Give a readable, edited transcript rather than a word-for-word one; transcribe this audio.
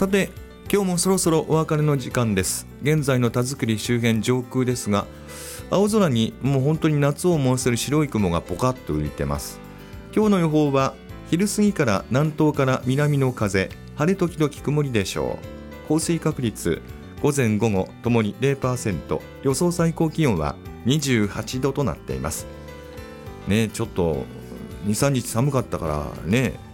さて今日もそろそろお別れの時間です。現在の田作周辺上空ですが、青空にもう本当に夏を思わせる白い雲がポカッと浮いてます。今日の予報は昼過ぎから南東から南の風、晴れ時々曇りでしょう。降水確率午前午後ともに 0%、 予想最高気温は28度となっていますね。ちょっと 2,3 日寒かったからね、